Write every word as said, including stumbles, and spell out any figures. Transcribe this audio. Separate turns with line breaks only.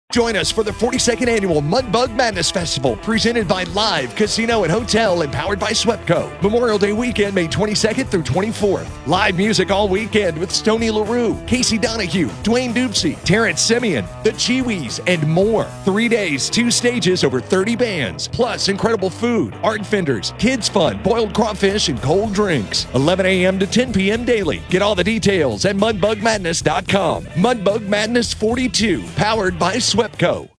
Join us for the forty-second Annual Mudbug Madness Festival, presented by Live Casino and Hotel and powered by SWEPCO. Memorial Day weekend, May twenty-second through twenty-fourth. Live music all weekend with Stoney LaRue, Casey Donahue, Dwayne Dupsy, Terrence Simeon, The Chiwis, and more. Three days, two stages, over thirty bands. Plus incredible food, art vendors, kids fun, boiled crawfish, and cold drinks. eleven a.m. to ten p.m. daily. Get all the details at mudbug madness dot com. Mudbug Madness forty-two, powered by SWEPCO.